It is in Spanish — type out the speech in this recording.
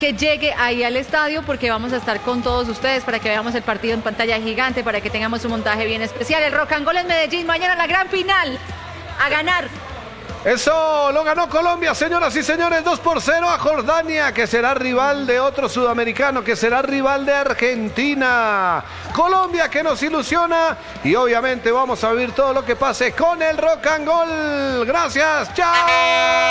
que llegue ahí al estadio porque vamos a estar con todos ustedes para que veamos el partido en pantalla gigante, para que tengamos un montaje bien especial. El Rock and Gold en Medellín, mañana la gran final. A ganar. Eso lo ganó Colombia, señoras y señores, 2-0 a Jordania, que será rival de otro sudamericano, que será rival de Argentina. Colombia que nos ilusiona y obviamente vamos a vivir todo lo que pase con el Rock and Gold. Gracias, chao.